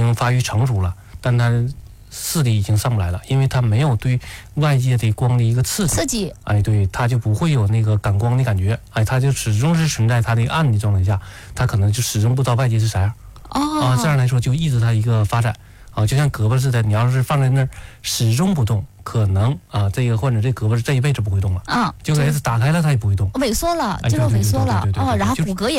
经发育成熟了，但它视力已经上不来了，因为它没有对外界的光的一个刺激，哎，对，它就不会有那个感光的感觉，哎，它就始终是存在它的暗的状态下，它可能就始终不知道外界是啥样。这样来说就抑制它一个发展。就像胳膊似的，你要是放在那儿始终不动，可能这个患者这胳膊是这一辈子不会动了。就给它打开了，它也不会动， 萎缩了，肌肉萎缩了，然后骨骼也